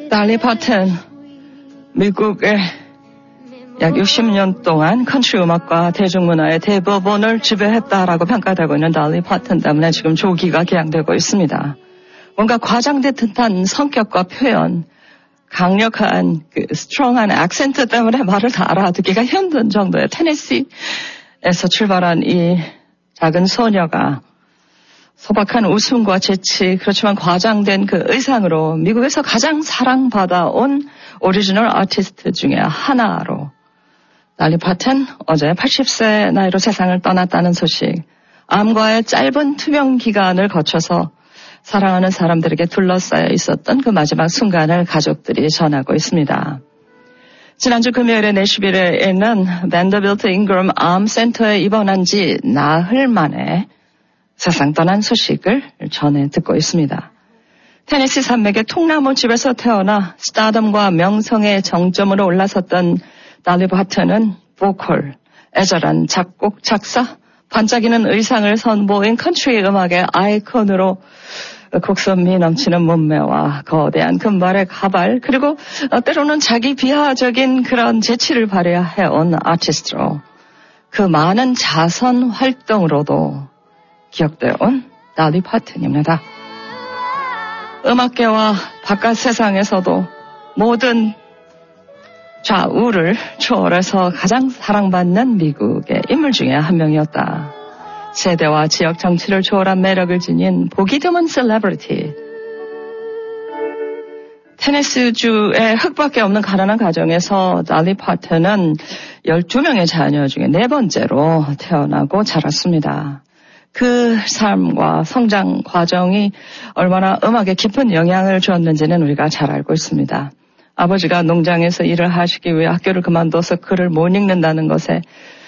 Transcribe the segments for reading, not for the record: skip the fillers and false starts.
달리 파튼, 미국의 약 60년 동안 컨트리 음악과 대중문화의 대부분을 지배했다라고 평가되고 있는 달리 파튼 때문에 지금 조기가 개양되고 있습니다. 뭔가 과장된 듯한 성격과 표현, 강력한 스트롱한 액센트 때문에 말을 다 알아듣기가 힘든 정도의 테네시에서 출발한 이 작은 소녀가 소박한 웃음과 재치, 그렇지만 과장된 그 의상으로 미국에서 가장 사랑받아온 오리지널 아티스트 중에 하나로 달리 파튼 어제 80세 나이로 세상을 떠났다는 소식, 암과의 짧은 투병 기간을 거쳐서 사랑하는 사람들에게 둘러싸여 있었던 그 마지막 순간을 가족들이 전하고 있습니다. 지난주 금요일에 내슈빌에 있는 밴더빌트 잉그럼 암센터에 입원한 지 나흘 만에 세상 떠난 소식을 전해 듣고 있습니다. 테네시 산맥의 통나무 집에서 태어나 스타덤과 명성의 정점으로 올라섰던 달리 파튼은 보컬, 애절한 작곡, 작사, 반짝이는 의상을 선보인 컨트리 음악의 아이콘으로 곡선미 넘치는 몸매와 거대한 금발의 가발, 그리고 때로는 자기 비하적인 그런 재치를 발휘해온 아티스트로 그 많은 자선 활동으로도 기억되어온 달리 파튼입니다. 음악계와 바깥 세상에서도 모든 좌우를 초월해서 가장 사랑받는 미국의 인물 중에 한 명이었다. 세대와 지역 정치를 초월한 매력을 지닌 보기 드문 셀레브리티. 테네시주의 흙밖에 없는 가난한 가정에서 달리 파튼은 12명의 자녀 중에 4번째로 태어나고 자랐습니다. 그 삶과 성장 과정이 얼마나 음악에 깊은 영향을 주었는지는 우리가 잘 알고 있습니다. 아버지가 농장에서 일을 하시기 위해 학교를 그만둬서 글을 못 읽는다는 것에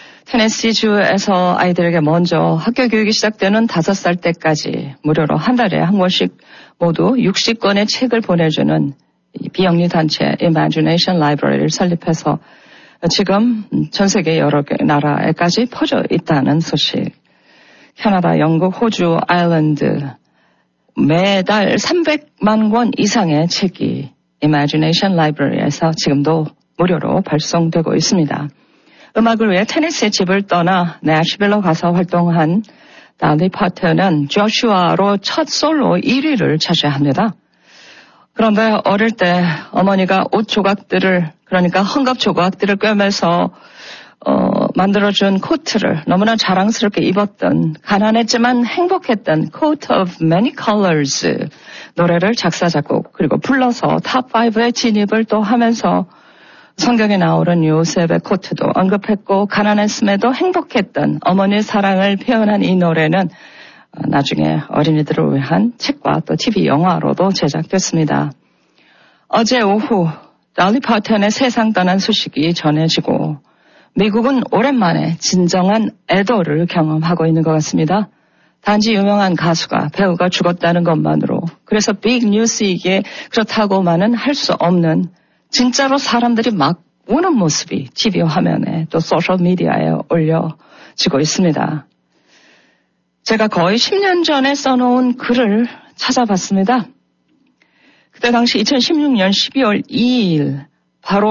테네시주에서 아이들에게 먼저 학교 교육이 시작되는 5살 때까지 무료로 한 달에 한 권씩 모두 60권의 책을 보내주는 비영리 단체 Imagination Library를 설립해서 지금 전 세계 여러 나라에까지 퍼져 있다는 소식. 캐나다, 영국, 호주, 아일랜드 매달 300만 권 이상의 책이 Imagination Library에서 지금도 무료로 발송되고 있습니다. 음악을 위해 테네시의 집을 떠나 내슈빌로 가서 활동한 달리 파튼은 조슈아로 첫 솔로 1위를 차지합니다. 그런데 어릴 때 어머니가 옷 조각들을, 그러니까 헝겊 조각들을 꿰매서 만들어준 코트를 너무나 자랑스럽게 입었던, 가난했지만 행복했던 Coat of Many Colors 노래를 작사, 작곡, 그리고 불러서 탑5에 진입을 또 하면서 성경에 나오는 요셉의 코트도 언급했고, 가난했음에도 행복했던 어머니의 사랑을 표현한 이 노래는 나중에 어린이들을 위한 책과 또 TV 영화로도 제작됐습니다. 어제 오후 달리 파튼의 세상 떠난 소식이 전해지고 미국은 오랜만에 진정한 애도를 경험하고 있는 것 같습니다. 단지 유명한 가수가, 배우가 죽었다는 것만으로, 그래서 빅 뉴스이기에 그렇다고만은 할 수 없는, 진짜로 사람들이 막 우는 모습이 TV 화면에 또 소셜미디어에 올려지고 있습니다. 제가 거의 10년 전에 써놓은 글을 찾아봤습니다. 그때 당시 2016년 12월 2일 바로